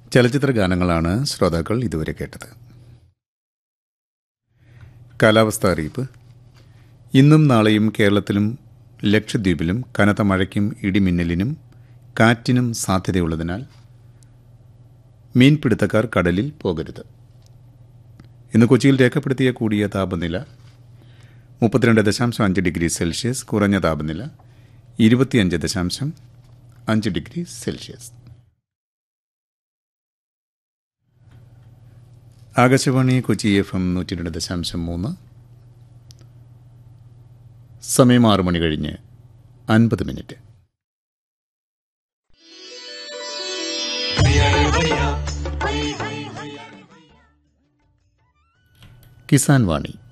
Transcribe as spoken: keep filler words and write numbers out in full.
ചലച്ചിത്ര ഗാനങ്ങളാണ് ശ്രോതാക്കൾ ഇതുവരെ കേട്ടത്. കാലാവസ്ഥ അറിയിപ്പ്. ഇന്നും നാളെയും കേരളത്തിലും ലക്ഷദ്വീപിലും കനത്ത മഴയ്ക്കും ഇടിമിന്നലിനും കാറ്റിനും സാധ്യതയുള്ളതിനാൽ മീൻപിടുത്തക്കാർ കടലിൽ പോകരുത്. ഇന്ന് കൊച്ചിയിൽ രേഖപ്പെടുത്തിയ കൂടിയ താപനില മുപ്പത്തിരണ്ട് ദശാംശം അഞ്ച് ഡിഗ്രി സെൽഷ്യസ്, കുറഞ്ഞ താപനില ഇരുപത്തിയഞ്ച് ദശാംശം അഞ്ച് degree Celsius. Akashvani Kochi F M നൂറ്റി രണ്ട് ദശാംശം മൂന്ന്. സമയം ആറു മണി കഴിഞ്ഞ് അൻപത് മിനിറ്റ്. കിസാൻ വാണി.